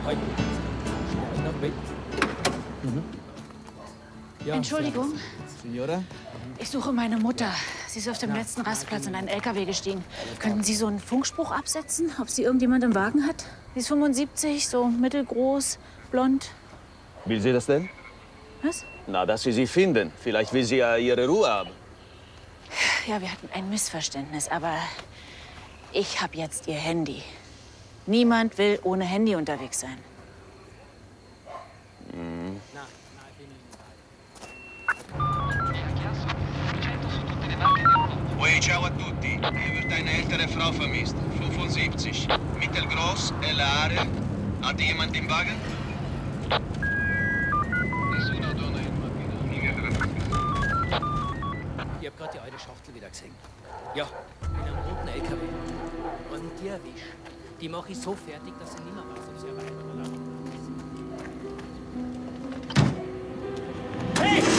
Halt. Ja, Entschuldigung, Signora? ich suche meine Mutter. Sie ist auf dem letzten Rastplatz in einen LKW gestiegen. Könnten Sie so einen Funkspruch absetzen, ob sie irgendjemand im Wagen hat? Sie ist 75, so mittelgroß, blond. Will sie das denn? Was? Na, dass Sie sie finden. Vielleicht will sie ja ihre Ruhe haben. Ja, wir hatten ein Missverständnis, aber ich habe jetzt ihr Handy. Niemand will ohne Handy unterwegs sein. Oi, ciao a tutti. Hier wird eine ältere Frau vermisst. 75. Mittelgroß, helle Haare. Hat jemand im Wagen? Ich hab gerade die alte Schachtel wieder gesehen. Ja, in einem roten LKW. Und die erwischt. Die mache ich so fertig, dass sie nicht mehr weiß, ob sie eine Weile oder lang. Hey!